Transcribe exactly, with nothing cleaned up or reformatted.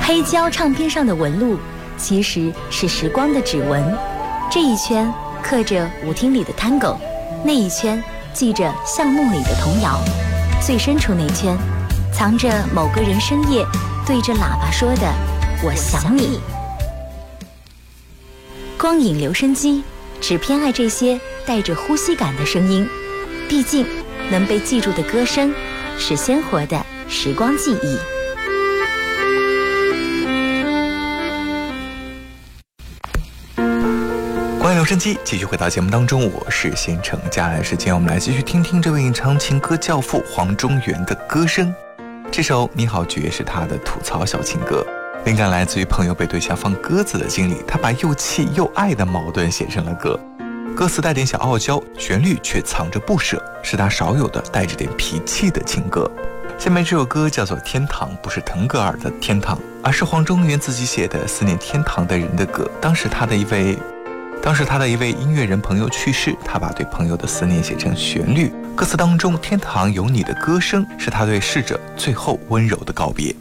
黑胶唱片上的纹路其实是时光的指纹，这一圈刻着舞厅里的tango，那一圈记着巷弄里的童谣，最深处那圈藏着某个人深夜对着喇叭说的我想你。光影留声机只偏爱这些带着呼吸感的声音，毕竟能被记住的歌声是鲜活的时光记忆。 光影留声机继续回到节目当中，我是贤成。接下来时间我们来继续听听这位吟唱情歌教父黄中原的歌声。这首《你好绝》是他的吐槽小情歌，灵感来自于朋友被对象放鸽子的经历，他把又气又爱的矛盾写成了歌。歌词带点小傲娇，旋律却藏着不舍，是他少有的带着点脾气的情歌。下面这首歌叫做《天堂》，不是腾格尔的天堂，而是黄中原自己写的思念天堂的人的歌。当时他的一位当时他的一位音乐人朋友去世，他把对朋友的思念写成旋律，歌词当中天堂有你的歌声，是他对逝者最后温柔的告别。